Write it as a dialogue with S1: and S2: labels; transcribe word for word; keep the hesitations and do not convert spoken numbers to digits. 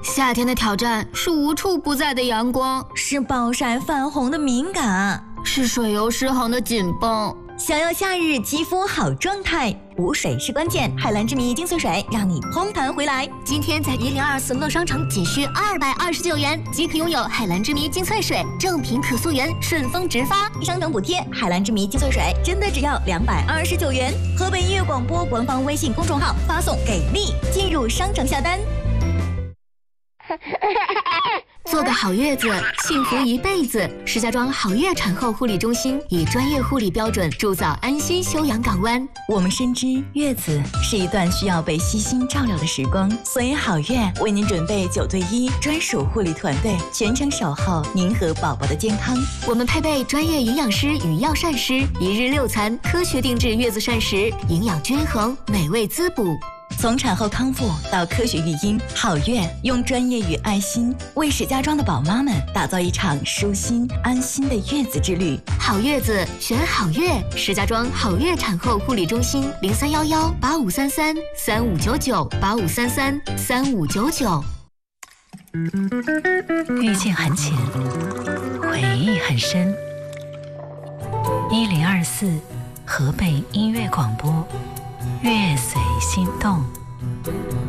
S1: 夏天的挑战是无处不在的阳光，
S2: 是暴晒泛红的敏感，
S1: 是水油失衡的紧绷。
S2: 想要夏日肌肤好状态，补水是关键。海蓝之谜精粹水让你嘭弹回来。
S3: 今天在一零二四乐商城仅需二百二十九元即可拥有海蓝之谜精粹水，正品可溯源，顺丰直发，
S2: 商城补贴。海蓝之谜精粹水真的只要两百二十九元。河北音乐广播官方微信公众号发送给力进入商城下单。
S1: 做个好月子，幸福一辈子。石家庄好月产后护理中心以专业护理标准铸造安心休养港湾。
S2: 我们深知月子是一段需要被悉心照料的时光，所以好月为您准备九对一专属护理团队，全程守候您和宝宝的健康。
S1: 我们配备专业营养师与药膳师，一日六餐，科学定制月子膳食，营养均衡，美味滋补。
S2: 从产后康复到科学育婴，好月用专业与爱心为石家庄的宝妈们打造一场舒心安心的月子之旅。
S1: 好月子选好月，石家庄好月产后护理中心零三幺幺八五三三三五九九八五三三三五九九。
S4: 遇见很浅，回忆很深。一零二四河北音乐广播，月随心动。